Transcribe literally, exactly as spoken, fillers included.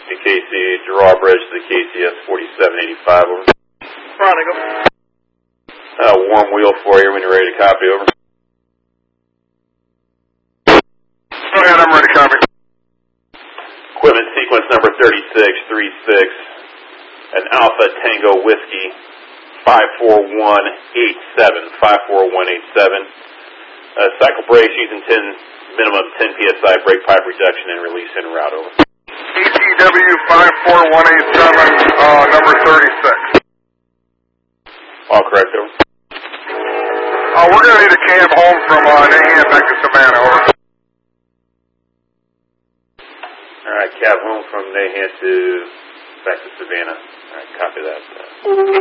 to K C, drawbridge to the K C S forty-seven eighty-five, over. Chronicle. Uh, warm wheel for you when you're ready to copy, over. Go ahead, I'm ready to copy. Equipment sequence number thirty-six thirty-six, an Alpha Tango Whiskey, five four one eight seven, five four one eight seven. Uh, cycle brakes using ten, minimum ten P S I brake pipe reduction and release en route, over. E T W five four one eight seven, uh, number thirty-six. All correct, over. Uh, we're going to need a cab home from uh, Nahan back to Savannah, over. All right, cab home from Nahan to back to Savannah. All right, copy that.